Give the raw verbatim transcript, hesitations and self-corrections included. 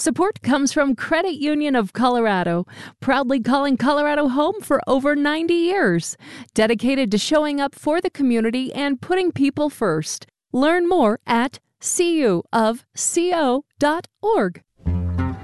Support comes from Credit Union of Colorado, proudly calling Colorado home for over ninety years, dedicated to showing up for the community and putting people first. Learn more at c u of co dot org.